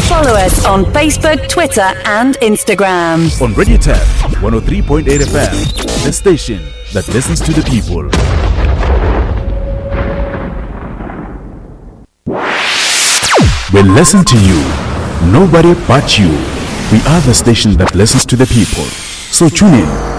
Follow us on Facebook, Twitter, and Instagram. On Radio Tap 103.8 FM, the station that listens to the people. We listen to you, nobody but you. We are the station that listens to the people. So tune in